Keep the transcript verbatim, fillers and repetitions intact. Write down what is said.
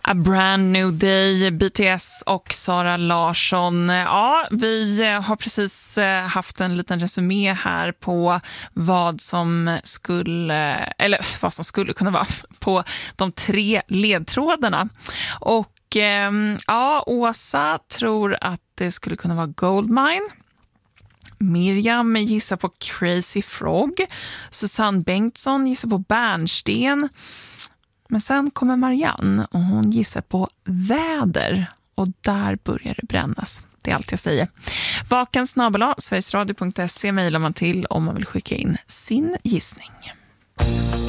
A brand new day, B T S och Sara Larsson. Ja, vi har precis haft en liten resumé här på vad som skulle, eller vad som skulle kunna vara på de tre ledtrådarna. Och ja, Åsa tror att det skulle kunna vara Goldmine. Miriam gissar på Crazy Frog. Susanne Bengtsson gissar på Bärnsten. Men sen kommer Marianne och hon gissar på väder. Och där börjar det brännas. Det är allt jag säger. Vaken snabel-a sverigesradio punkt se mejlar man till om man vill skicka in sin gissning.